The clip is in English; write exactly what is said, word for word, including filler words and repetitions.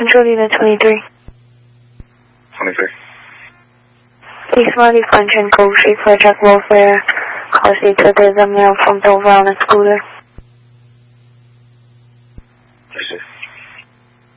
Control unit twenty-three. twenty-three. East Marty Function Code three for Jack Welfare. Car seat to there's a male from Dover on a scooter. Yes, sir.